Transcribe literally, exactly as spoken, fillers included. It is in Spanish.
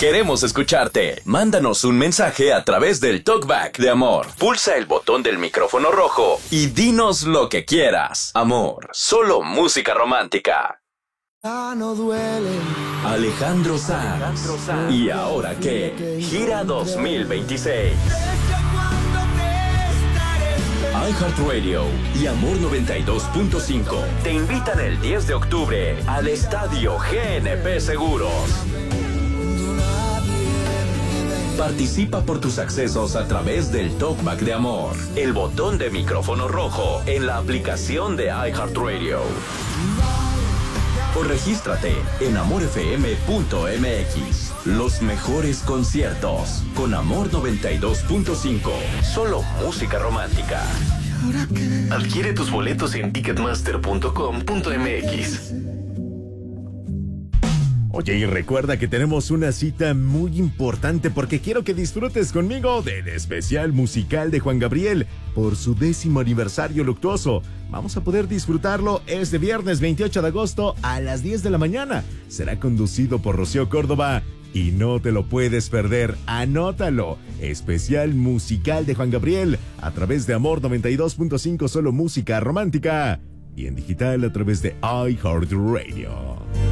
Queremos escucharte. Mándanos un mensaje a través del Talkback de Amor. Pulsa el botón del micrófono rojo y dinos lo que quieras. Amor, solo música romántica. Ya no duele. Alejandro Sanz. ¿Y ahora qué? Gira dos mil veintiséis. iHeartRadio y Amor noventa y dos punto cinco te invitan el diez de octubre al Estadio G N P Seguros. Participa por tus accesos a través del Talkback de Amor, el botón de micrófono rojo en la aplicación de iHeartRadio. O regístrate en amor f m punto m x. Los mejores conciertos con Amor noventa y dos punto cinco. Solo música romántica. Adquiere tus boletos en ticketmaster punto com punto m x. Oye, y recuerda que tenemos una cita muy importante porque quiero que disfrutes conmigo del especial musical de Juan Gabriel por su décimo aniversario luctuoso. Vamos a poder disfrutarlo este viernes veintiocho de agosto a las diez de la mañana. Será conducido por Rocío Córdoba y no te lo puedes perder. Anótalo. Especial musical de Juan Gabriel a través de Amor noventa y dos punto cinco, solo música romántica, y en digital a través de iHeartRadio.